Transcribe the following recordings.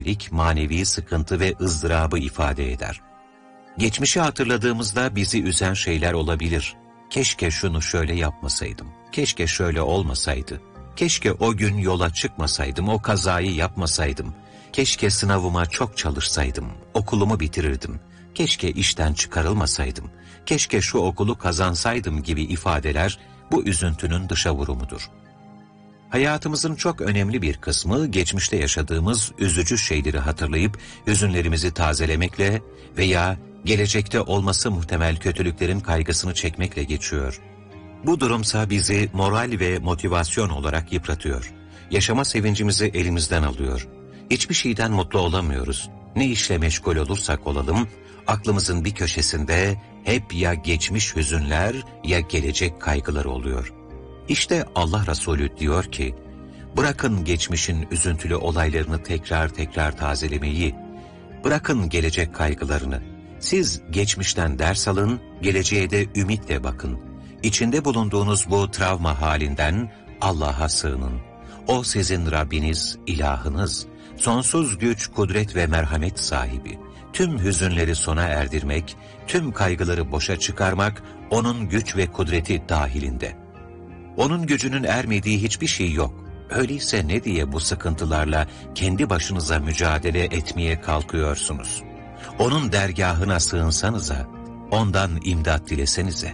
manevi sıkıntı ve ızdırabı ifade eder. Geçmişi hatırladığımızda bizi üzen şeyler olabilir. Keşke şunu şöyle yapmasaydım, keşke şöyle olmasaydı, keşke o gün yola çıkmasaydım, o kazayı yapmasaydım, keşke sınavıma çok çalışsaydım, okulumu bitirirdim, keşke işten çıkarılmasaydım, keşke şu okulu kazansaydım gibi ifadeler bu üzüntünün dışa vurumudur. Hayatımızın çok önemli bir kısmı geçmişte yaşadığımız üzücü şeyleri hatırlayıp hüzünlerimizi tazelemekle veya gelecekte olması muhtemel kötülüklerin kaygısını çekmekle geçiyor. Bu durumsa bizi moral ve motivasyon olarak yıpratıyor. Yaşama sevincimizi elimizden alıyor. Hiçbir şeyden mutlu olamıyoruz. Ne işle meşgul olursak olalım, aklımızın bir köşesinde hep ya geçmiş hüzünler ya gelecek kaygıları oluyor. İşte Allah Resulü diyor ki, bırakın geçmişin üzüntülü olaylarını tekrar tekrar tazelemeyi, bırakın gelecek kaygılarını. Siz geçmişten ders alın, geleceğe de ümitle bakın. İçinde bulunduğunuz bu travma halinden Allah'a sığının. O sizin Rabbiniz, ilahınız, sonsuz güç, kudret ve merhamet sahibi. Tüm hüzünleri sona erdirmek, tüm kaygıları boşa çıkarmak onun güç ve kudreti dahilinde. Onun gücünün ermediği hiçbir şey yok. Öyleyse ne diye bu sıkıntılarla kendi başınıza mücadele etmeye kalkıyorsunuz? Onun dergahına sığınsanıza, ondan imdat dilesenize.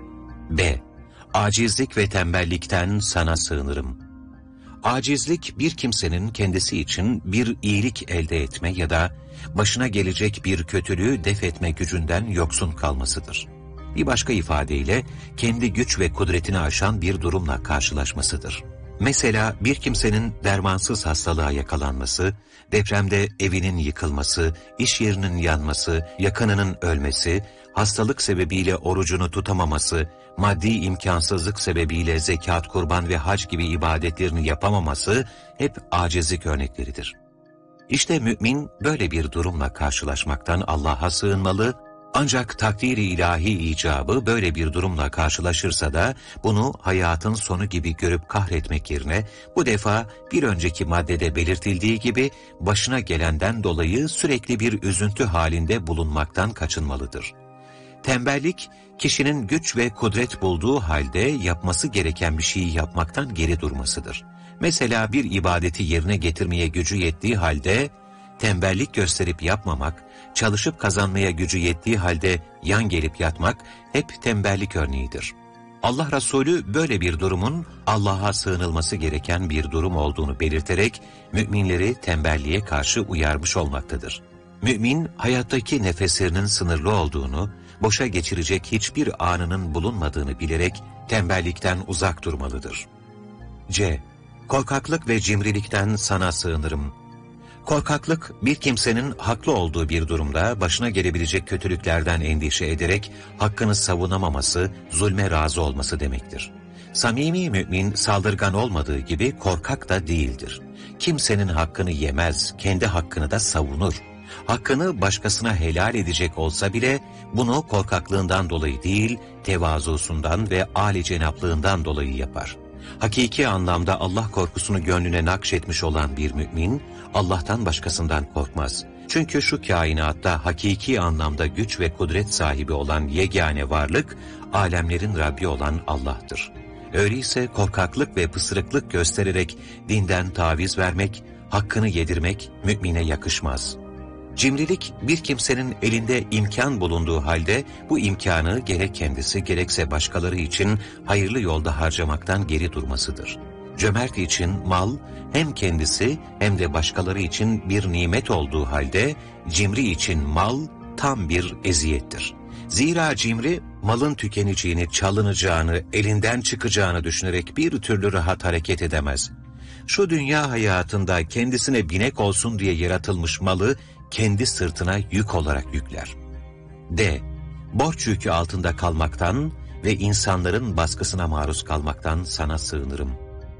B. Acizlik ve tembellikten sana sığınırım. Acizlik bir kimsenin kendisi için bir iyilik elde etme ya da başına gelecek bir kötülüğü def etme gücünden yoksun kalmasıdır. Bir başka ifadeyle kendi güç ve kudretini aşan bir durumla karşılaşmasıdır. Mesela bir kimsenin dermansız hastalığa yakalanması, depremde evinin yıkılması, iş yerinin yanması, yakınının ölmesi, hastalık sebebiyle orucunu tutamaması, maddi imkansızlık sebebiyle zekat, kurban ve hac gibi ibadetlerini yapamaması hep acizlik örnekleridir. İşte mümin böyle bir durumla karşılaşmaktan Allah'a sığınmalı, ancak takdir-i ilahi icabı böyle bir durumla karşılaşırsa da bunu hayatın sonu gibi görüp kahretmek yerine bu defa bir önceki maddede belirtildiği gibi başına gelenden dolayı sürekli bir üzüntü halinde bulunmaktan kaçınmalıdır. Tembellik, kişinin güç ve kudret bulduğu halde yapması gereken bir şeyi yapmaktan geri durmasıdır. Mesela bir ibadeti yerine getirmeye gücü yettiği halde tembellik gösterip yapmamak, çalışıp kazanmaya gücü yettiği halde yan gelip yatmak hep tembellik örneğidir. Allah Resulü böyle bir durumun Allah'a sığınılması gereken bir durum olduğunu belirterek müminleri tembelliğe karşı uyarmış olmaktadır. Mümin, hayattaki nefeslerinin sınırlı olduğunu, boşa geçirecek hiçbir anının bulunmadığını bilerek tembellikten uzak durmalıdır. C. Korkaklık ve cimrilikten sana sığınırım. Korkaklık, bir kimsenin haklı olduğu bir durumda başına gelebilecek kötülüklerden endişe ederek hakkını savunamaması, zulme razı olması demektir. Samimi mümin saldırgan olmadığı gibi korkak da değildir. Kimsenin hakkını yemez, kendi hakkını da savunur. Hakkını başkasına helal edecek olsa bile bunu korkaklığından dolayı değil, tevazusundan ve âli-cenaplığından dolayı yapar. Hakiki anlamda Allah korkusunu gönlüne nakşetmiş olan bir mümin, Allah'tan başkasından korkmaz. Çünkü şu kainatta hakiki anlamda güç ve kudret sahibi olan yegane varlık, alemlerin Rabbi olan Allah'tır. Öyleyse korkaklık ve pısırıklık göstererek dinden taviz vermek, hakkını yedirmek mümine yakışmaz. Cimrilik, bir kimsenin elinde imkan bulunduğu halde bu imkanı gerek kendisi gerekse başkaları için hayırlı yolda harcamaktan geri durmasıdır. Cömert için mal hem kendisi hem de başkaları için bir nimet olduğu halde cimri için mal tam bir eziyettir. Zira cimri malın tükeneceğini, çalınacağını, elinden çıkacağını düşünerek bir türlü rahat hareket edemez. Şu dünya hayatında kendisine binek olsun diye yaratılmış malı kendi sırtına yük olarak yükler. D. Borç yükü altında kalmaktan ve insanların baskısına maruz kalmaktan sana sığınırım.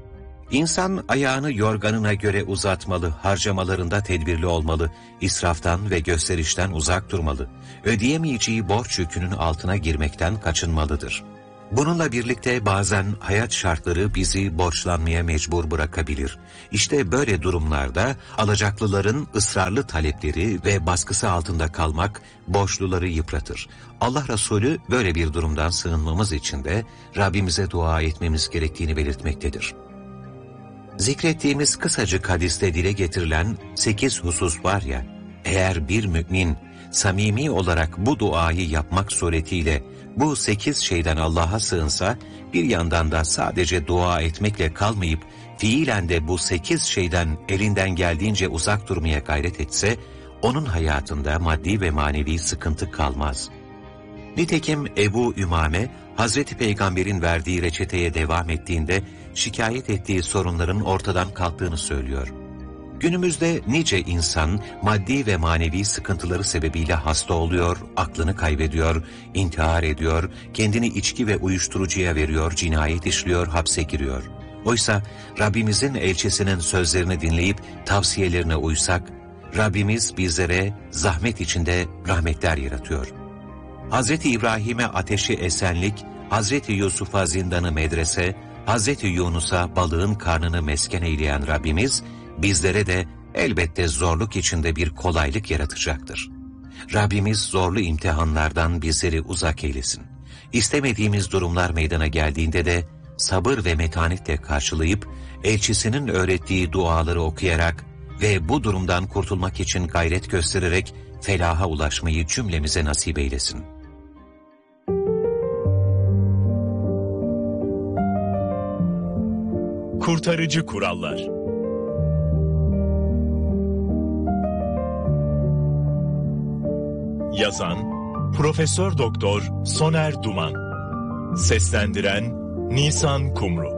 İnsan ayağını yorganına göre uzatmalı, harcamalarında tedbirli olmalı, israftan ve gösterişten uzak durmalı, ödeyemeyeceği borç yükünün altına girmekten kaçınmalıdır. Bununla birlikte bazen hayat şartları bizi borçlanmaya mecbur bırakabilir. İşte böyle durumlarda alacaklıların ısrarlı talepleri ve baskısı altında kalmak borçluları yıpratır. Allah Resulü böyle bir durumdan sığınmamız için de Rabbimize dua etmemiz gerektiğini belirtmektedir. Zikrettiğimiz kısacık hadiste dile getirilen 8 husus var ya, eğer bir mümin samimi olarak bu duayı yapmak suretiyle bu 8 şeyden Allah'a sığınsa, bir yandan da sadece dua etmekle kalmayıp, fiilen de bu 8 şeyden elinden geldiğince uzak durmaya gayret etse, onun hayatında maddi ve manevi sıkıntı kalmaz. Nitekim Ebu Ümame, Hazreti Peygamber'in verdiği reçeteye devam ettiğinde, şikayet ettiği sorunların ortadan kalktığını söylüyor. Günümüzde nice insan maddi ve manevi sıkıntıları sebebiyle hasta oluyor, aklını kaybediyor, intihar ediyor, kendini içki ve uyuşturucuya veriyor, cinayet işliyor, hapse giriyor. Oysa Rabbimizin elçisinin sözlerini dinleyip tavsiyelerine uysak, Rabbimiz bizlere zahmet içinde rahmetler yaratıyor. Hazreti İbrahim'e ateşi esenlik, Hazreti Yusuf'a zindanı medrese, Hazreti Yunus'a balığın karnını mesken eyleyen Rabbimiz, bizlere de elbette zorluk içinde bir kolaylık yaratacaktır. Rabbimiz zorlu imtihanlardan bizleri uzak eylesin. İstemediğimiz durumlar meydana geldiğinde de sabır ve metanetle karşılayıp, elçisinin öğrettiği duaları okuyarak ve bu durumdan kurtulmak için gayret göstererek felaha ulaşmayı cümlemize nasip eylesin. Kurtarıcı kurallar. Yazan Profesör Doktor Soner Duman. Seslendiren Nisan Kumru.